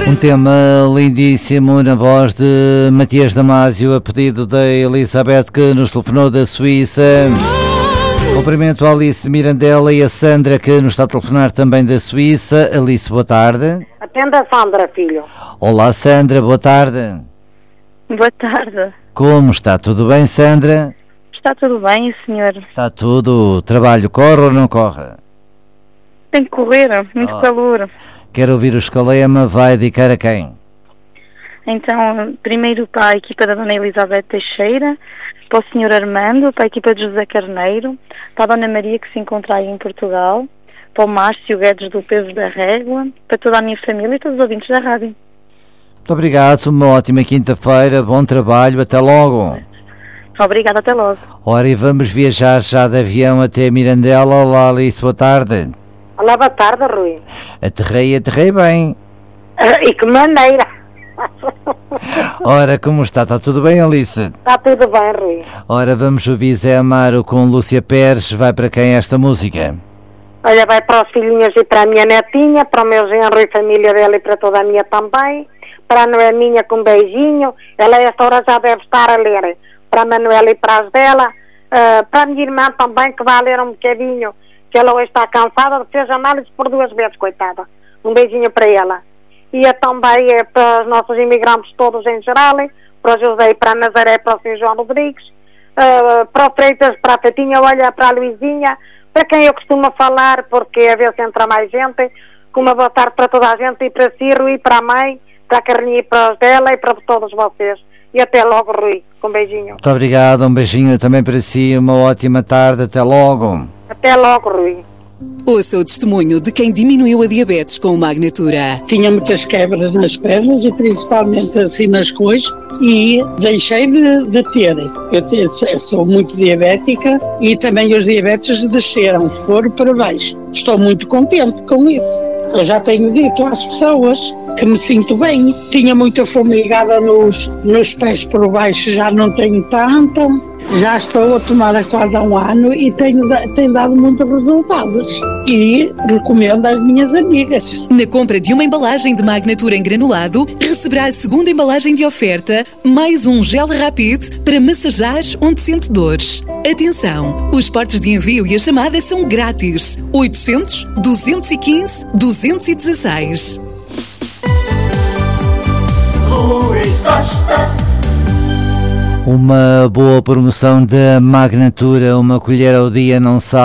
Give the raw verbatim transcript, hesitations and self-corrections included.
Um tema lindíssimo na voz de Matias Damasio, a pedido da Elizabeth, que nos telefonou da Suíça. Cumprimento a Alice de Mirandela e a Sandra, que nos está a telefonar também da Suíça. Alice, boa tarde. Atenda a Sandra, filho. Olá, Sandra, boa tarde. Boa tarde. Como está? Tudo bem, Sandra? Está tudo bem, senhor? Está tudo. O trabalho corre ou não corre? Tem que correr, muito Oh. calor. Quero ouvir o Escalema, vai dedicar a quem? Então, primeiro para a equipa da Dona Elizabeth Teixeira, para o senhor Armando, para a equipa de José Carneiro, para a Dona Maria, que se encontra aí em Portugal, para o Márcio Guedes do Peso da Régua, para toda a minha família e todos os ouvintes da rádio. Muito obrigado, uma ótima quinta-feira, bom trabalho, até logo. Obrigada, até logo. Ora, e vamos viajar já de avião até Mirandela. Olá, Alice, boa tarde. Olá, boa tarde, Rui. Aterrei, aterrei bem. Ah, e que maneira. Ora, como está? Está tudo bem, Alice? Está tudo bem, Rui. Ora, vamos ouvir Zé Amaro com Lúcia Pérez. Vai para quem esta música? Olha, vai para os filhinhos e para a minha netinha, para o meu genro e família dela e para toda a minha também. Para a Noeminha com um beijinho. Ela a esta hora já deve estar a ler. Para a Manuela e para as dela. Ah, para a minha irmã também, que vai ler um bocadinho, que ela hoje está cansada, fez análise por duas vezes, coitada. Um beijinho para ela. E é também é para os nossos imigrantes todos em geral, para o José e para a Nazaré, para o senhor João Rodrigues, uh, para o Freitas, para a Fetinha, olha, para a Luizinha, para quem eu costumo falar, porque a ver se entra mais gente, com uma boa tarde para toda a gente, e para Ciro, e para a mãe, para a Carninha e para os dela, e para todos vocês. E até logo, Rui, com um beijinho. Muito obrigado, um beijinho também para si, uma ótima tarde, até logo. Até logo, Rui. Ouça o testemunho de quem diminuiu a diabetes com o Magnatura. Tinha muitas quebras nas pernas e principalmente assim nas coxas e deixei de, de ter. Eu, te, eu sou muito diabética e também os diabetes desceram, foram para baixo. Estou muito contente com isso. Eu já tenho dito às pessoas que me sinto bem. Tinha muita formigada nos, nos pés por baixo, já não tenho tanta. Já estou a tomar há quase há um ano e tenho, tenho dado muitos resultados. E recomendo às minhas amigas. Na compra de uma embalagem de Magnatura em granulado, receberá a segunda embalagem de oferta, mais um gel Rapid para massajar onde sente dores. Atenção, os portos de envio e a chamada são grátis. oitocentos, duzentos e quinze, duzentos e dezesseis. Rui Costa. Uma boa promoção da Magnatura, uma colher ao dia não sabe.